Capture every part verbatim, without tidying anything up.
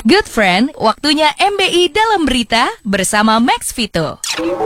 Good friend, waktunya M B I dalam berita bersama Max Vito.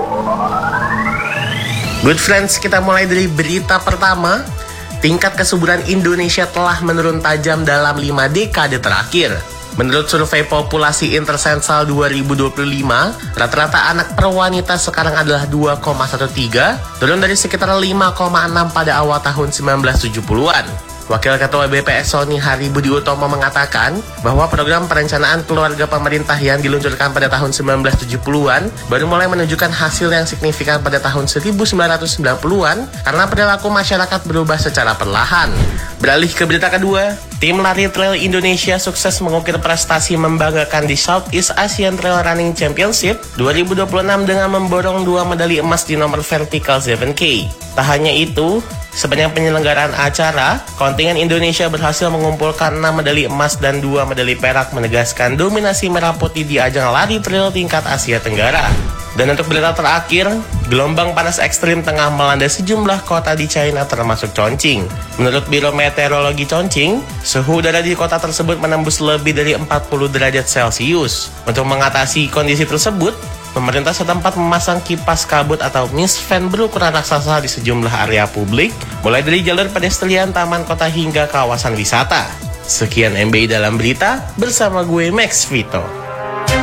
Good friends, kita mulai dari berita pertama. Tingkat kesuburan Indonesia telah menurun tajam dalam lima dekade terakhir. Menurut survei populasi Intersensal dua ribu dua puluh lima, rata-rata anak per wanita sekarang adalah dua koma tiga belas, turun dari sekitar lima koma enam pada awal tahun sembilan belas tujuh puluhan. Wakil Ketua B P S Sony Hari Budi Utomo mengatakan bahwa program perencanaan keluarga pemerintah yang diluncurkan pada tahun sembilan belas tujuh puluhan baru mulai menunjukkan hasil yang signifikan pada tahun seribu sembilan ratus sembilan puluhan karena perilaku masyarakat berubah secara perlahan. Beralih ke berita kedua, tim lari trail Indonesia sukses mengukir prestasi membanggakan di Southeast Asian Trail Running Championship dua ribu dua puluh enam dengan memborong dua medali emas di nomor vertical tujuh K. Tak hanya itu, sepanjang penyelenggaraan acara, kontingen Indonesia berhasil mengumpulkan enam medali emas dan dua medali perak, menegaskan dominasi merah putih di ajang lari trail tingkat Asia Tenggara. Dan untuk berita terakhir, gelombang panas ekstrim tengah melanda sejumlah kota di China termasuk Chongqing. Menurut Biro Meteorologi Chongqing, suhu udara di kota tersebut menembus lebih dari empat puluh derajat Celcius. Untuk mengatasi kondisi tersebut, pemerintah setempat memasang kipas kabut atau mist fan berukuran raksasa di sejumlah area publik, mulai dari jalur pedestrian, taman kota hingga kawasan wisata. Sekian M B I dalam berita bersama gue Max Vito.